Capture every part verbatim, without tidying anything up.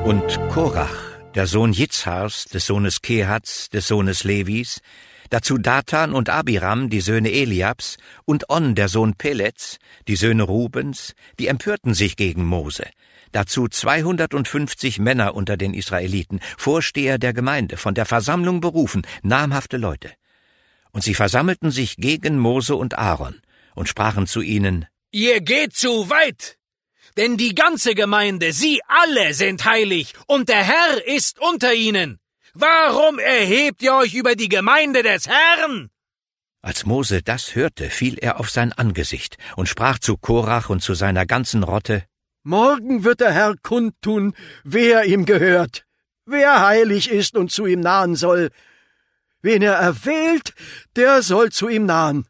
Und Korach, der Sohn Jitzhars, des Sohnes Kehats, des Sohnes Levis, dazu Datan und Abiram, die Söhne Eliabs, und On, der Sohn Pelets, die Söhne Rubens, die empörten sich gegen Mose. Dazu zweihundertfünfzig Männer unter den Israeliten, Vorsteher der Gemeinde, von der Versammlung berufen, namhafte Leute. Und sie versammelten sich gegen Mose und Aaron und sprachen zu ihnen: Ihr geht zu weit! Denn die ganze Gemeinde, sie alle sind heilig, und der Herr ist unter ihnen. Warum erhebt ihr euch über die Gemeinde des Herrn? Als Mose das hörte, fiel er auf sein Angesicht und sprach zu Korach und zu seiner ganzen Rotte: Morgen wird der Herr kundtun, wer ihm gehört, wer heilig ist und zu ihm nahen soll. Wen er erwählt, der soll zu ihm nahen.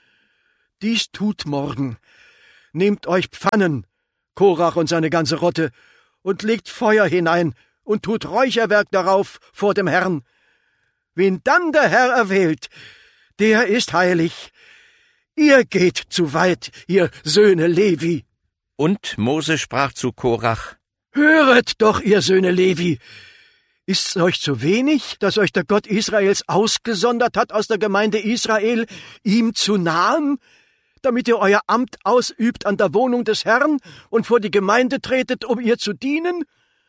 Dies tut morgen. Nehmt euch Pfannen, Korach und seine ganze Rotte, und legt Feuer hinein und tut Räucherwerk darauf vor dem Herrn. Wen dann der Herr erwählt, der ist heilig. Ihr geht zu weit, ihr Söhne Levi. Und Mose sprach zu Korach: Höret doch, ihr Söhne Levi! Ist's euch zu wenig, dass euch der Gott Israels ausgesondert hat aus der Gemeinde Israel, ihm zu nahen, damit ihr euer Amt ausübt an der Wohnung des Herrn und vor die Gemeinde tretet, um ihr zu dienen?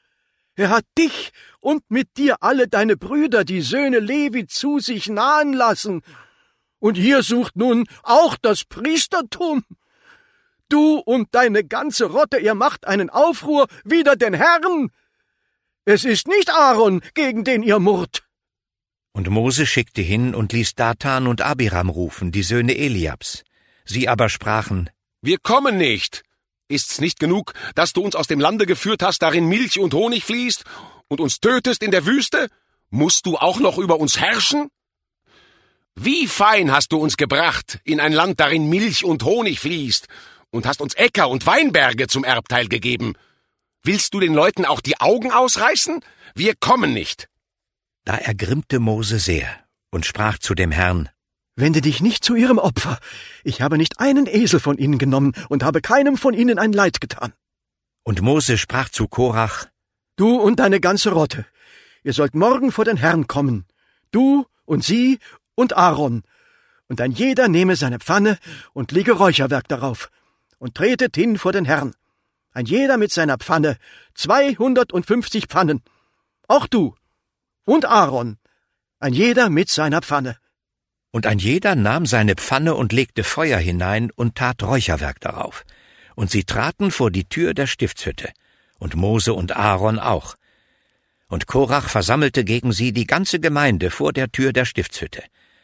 Er hat dich und mit dir alle deine Brüder, die Söhne Levi, zu sich nahen lassen. Und ihr sucht nun auch das Priestertum. Du und deine ganze Rotte, ihr macht einen Aufruhr wider den Herrn. Es ist nicht Aaron, gegen den ihr murrt. Und Mose schickte hin und ließ Datan und Abiram rufen, die Söhne Eliabs. Sie aber sprachen: Wir kommen nicht. Ist's nicht genug, dass du uns aus dem Lande geführt hast, darin Milch und Honig fließt, und uns tötest in der Wüste? Musst du auch noch über uns herrschen? Wie fein hast du uns gebracht in ein Land, darin Milch und Honig fließt, und hast uns Äcker und Weinberge zum Erbteil gegeben. Willst du den Leuten auch die Augen ausreißen? Wir kommen nicht. Da ergrimmte Mose sehr und sprach zu dem Herrn: Wende dich nicht zu ihrem Opfer. Ich habe nicht einen Esel von ihnen genommen und habe keinem von ihnen ein Leid getan. Und Mose sprach zu Korach: Du und deine ganze Rotte, ihr sollt morgen vor den Herrn kommen, du und sie und Aaron, und ein jeder nehme seine Pfanne und lege Räucherwerk darauf, und tretet hin vor den Herrn, ein jeder mit seiner Pfanne, zweihundertfünfzig Pfannen, auch du und Aaron, ein jeder mit seiner Pfanne. Und ein jeder nahm seine Pfanne und legte Feuer hinein und tat Räucherwerk darauf. Und sie traten vor die Tür der Stiftshütte, und Mose und Aaron auch. Und Korach versammelte gegen sie die ganze Gemeinde vor der Tür der Stiftshütte.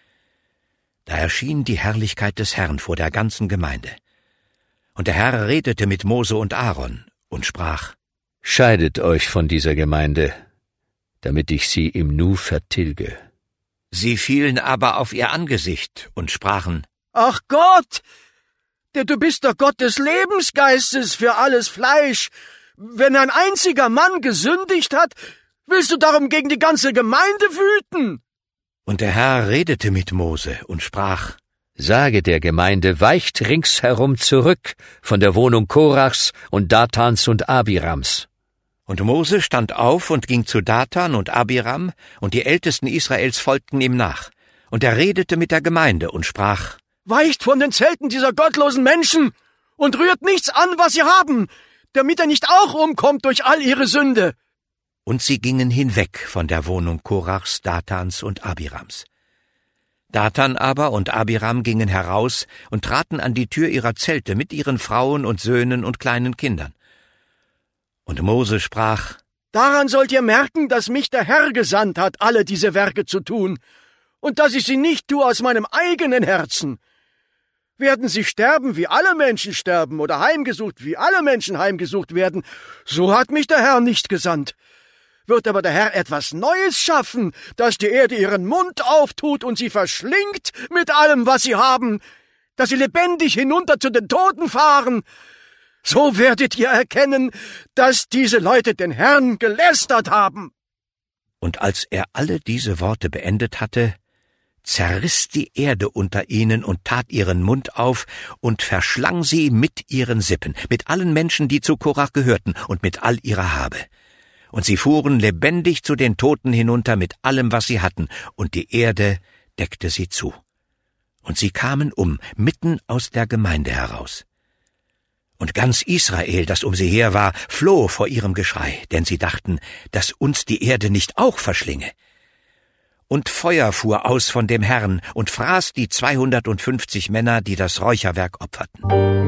Da erschien die Herrlichkeit des Herrn vor der ganzen Gemeinde. Und der Herr redete mit Mose und Aaron und sprach: Scheidet euch von dieser Gemeinde, damit ich sie im Nu vertilge. Sie fielen aber auf ihr Angesicht und sprachen: Ach Gott, der du bist der Gott des Lebensgeistes für alles Fleisch. Wenn ein einziger Mann gesündigt hat, willst du darum gegen die ganze Gemeinde wüten? Und der Herr redete mit Mose und sprach: Sage der Gemeinde, weicht ringsherum zurück von der Wohnung Korachs und Datans und Abirams. Und Mose stand auf und ging zu Datan und Abiram, und die Ältesten Israels folgten ihm nach. Und er redete mit der Gemeinde und sprach: Weicht von den Zelten dieser gottlosen Menschen und rührt nichts an, was sie haben, damit er nicht auch umkommt durch all ihre Sünde. Und sie gingen hinweg von der Wohnung Korachs, Datans und Abirams. Datan aber und Abiram gingen heraus und traten an die Tür ihrer Zelte mit ihren Frauen und Söhnen und kleinen Kindern. Und Mose sprach: Daran sollt ihr merken, dass mich der Herr gesandt hat, alle diese Werke zu tun, und dass ich sie nicht tue aus meinem eigenen Herzen. Werden sie sterben, wie alle Menschen sterben, oder heimgesucht, wie alle Menschen heimgesucht werden, so hat mich der Herr nicht gesandt. Wird aber der Herr etwas Neues schaffen, dass die Erde ihren Mund auftut und sie verschlingt mit allem, was sie haben, dass sie lebendig hinunter zu den Toten fahren, so werdet ihr erkennen, dass diese Leute den Herrn gelästert haben. Und als er alle diese Worte beendet hatte, zerriss die Erde unter ihnen und tat ihren Mund auf und verschlang sie mit ihren Sippen, mit allen Menschen, die zu Korach gehörten, und mit all ihrer Habe. und sie fuhren lebendig zu den Toten hinunter mit allem, was sie hatten, und die Erde deckte sie zu. Und sie kamen um, mitten aus der Gemeinde heraus. Und ganz Israel, das um sie her war, floh vor ihrem Geschrei, denn sie dachten, dass uns die Erde nicht auch verschlinge. Und Feuer fuhr aus von dem Herrn und fraß die zweihundertfünfzig Männer, die das Räucherwerk opferten.